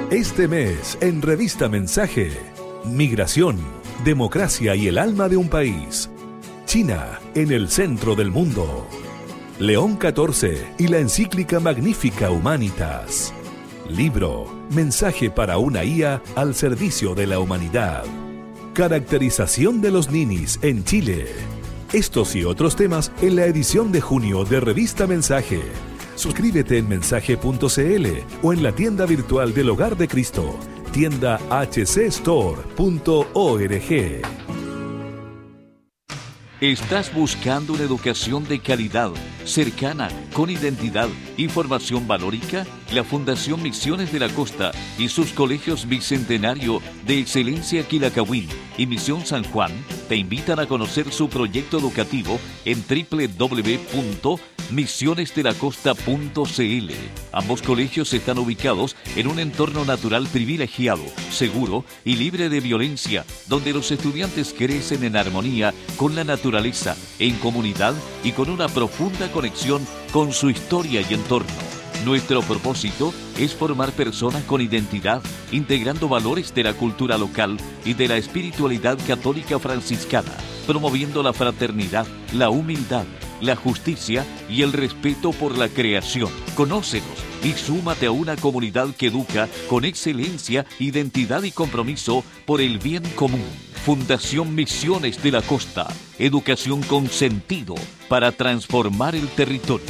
Este mes, en Revista Mensaje, migración, democracia y el alma de un país. China en el centro del mundo. León XIV y la encíclica Magnifica Humanitas. Libro, mensaje para una IA al servicio de la humanidad. Caracterización de los ninis en Chile. Estos y otros temas en la edición de junio de Revista Mensaje. Suscríbete en mensaje.cl o en la tienda virtual del Hogar de Cristo, tienda hcstore.org. ¿Estás buscando una educación de calidad, cercana, con identidad, información valórica? La Fundación Misiones de la Costa y sus colegios Bicentenario de Excelencia Quilacawil y Misión San Juan te invitan a conocer su proyecto educativo en www.misionesdelacosta.cl. Ambos colegios están ubicados en un entorno natural privilegiado, seguro y libre de violencia, donde los estudiantes crecen en armonía con la naturaleza, en comunidad y con una profunda conexión con su historia y entorno. Nuestro propósito es formar personas con identidad, integrando valores de la cultura local y de la espiritualidad católica franciscana, promoviendo la fraternidad, la humildad, la justicia y el respeto por la creación. Conócenos y súmate a una comunidad que educa con excelencia, identidad y compromiso por el bien común. Fundación Misiones de la Costa. Educación con sentido para transformar el territorio.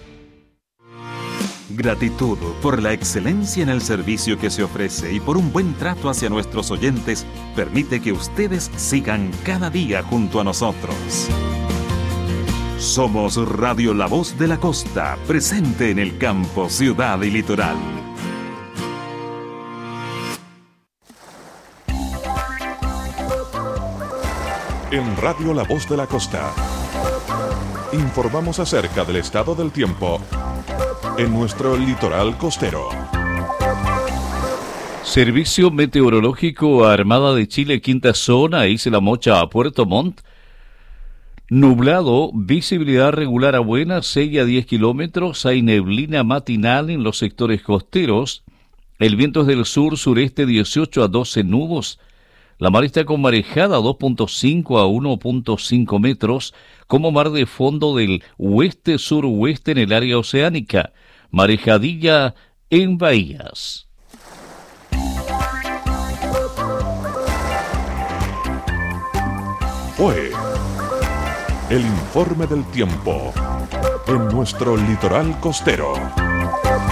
Gratitud por la excelencia en el servicio que se ofrece y por un buen trato hacia nuestros oyentes permite que ustedes sigan cada día junto a nosotros. Somos Radio La Voz de la Costa, presente en el campo, ciudad y litoral. En Radio La Voz de la Costa, informamos acerca del estado del tiempo en nuestro litoral costero. Servicio Meteorológico Armada de Chile, Quinta Zona, Isla La Mocha a Puerto Montt. Nublado, visibilidad regular a buena, 6 a 10 kilómetros, hay neblina matinal en los sectores costeros. El viento es del sur-sureste, 18 a 12 nudos. La mar está con marejada 2.5 a 1.5 metros, como mar de fondo del oeste-suroeste en el área oceánica. Marejadilla en bahías. Fue el informe del tiempo en nuestro litoral costero.